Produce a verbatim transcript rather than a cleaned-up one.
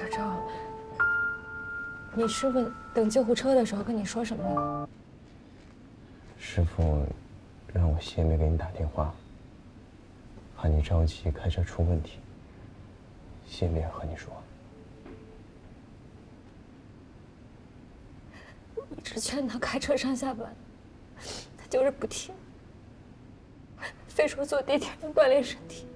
赵赵，你师傅等救护车的时候跟你说什么了？ 师傅让我谢妹给你打电话，怕你着急开车出问题。谢妹和你说， 一直劝他开车上下班，他就是不听，非说坐地铁能锻炼身体。